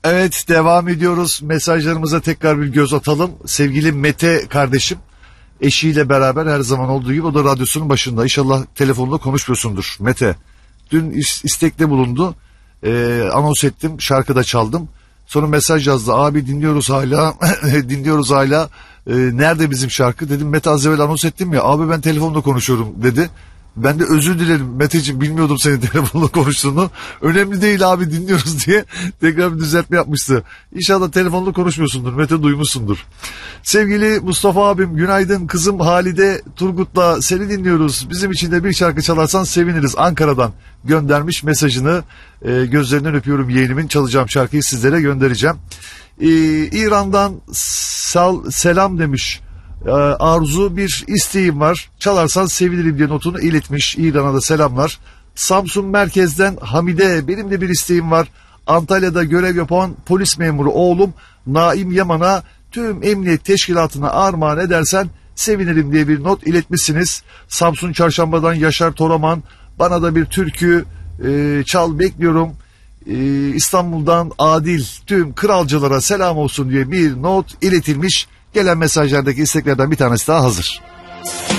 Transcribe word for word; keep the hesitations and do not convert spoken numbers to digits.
Evet, devam ediyoruz. Mesajlarımıza tekrar bir göz atalım. Sevgili Mete kardeşim eşiyle beraber her zaman olduğu gibi o da radyosunun başında. İnşallah telefonla konuşmuyorsundur Mete. Dün istekte bulundu. Ee, anons ettim, şarkıda çaldım. Sonra mesaj yazdı. Abi dinliyoruz hala. dinliyoruz hala. Ee, nerede bizim şarkı? Dedim Mete az evvel anons ettim ya. Abi ben telefonla konuşuyorum dedi. Ben de özür dilerim Meteciğim, bilmiyordum senin telefonla konuştuğunu. Önemli değil abi, dinliyoruz diye tekrar bir düzeltme yapmıştı. İnşallah telefonla konuşmuyorsundur Mete, duymuşsundur. Sevgili Mustafa abim günaydın, kızım Halide Turgut'la seni dinliyoruz. Bizim için de bir şarkı çalarsan seviniriz. Ankara'dan göndermiş mesajını. E, gözlerinden öpüyorum yeğenimin, çalacağım şarkıyı sizlere göndereceğim. E, İran'dan sal, selam demiş. Arzu, bir isteğim var, çalarsan sevinirim diye notunu iletmiş. İran'a da selamlar. Samsun merkezden Hamide, benim de bir isteğim var. Antalya'da görev yapan polis memuru oğlum Naim Yaman'a tüm emniyet teşkilatına armağan edersen sevinirim diye bir not iletmişsiniz. Samsun Çarşamba'dan Yaşar Toraman, bana da bir türkü e, çal bekliyorum. e, İstanbul'dan Adil, tüm kralcılara selam olsun diye bir not iletilmiş. Gelen mesajlardaki isteklerden bir tanesi daha hazır.